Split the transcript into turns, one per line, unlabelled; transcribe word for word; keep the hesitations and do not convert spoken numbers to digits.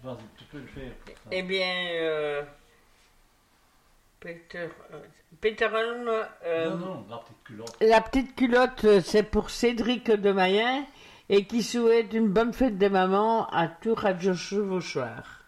Vas-y, tu peux le faire pour ça.
Eh bien, euh, Peter, euh, Peter Holm, euh,
Non, non, la petite culotte.
La petite culotte, c'est pour Cédric de Mayen et qui souhaite une bonne fête des mamans à tout Radio Chevauchoir.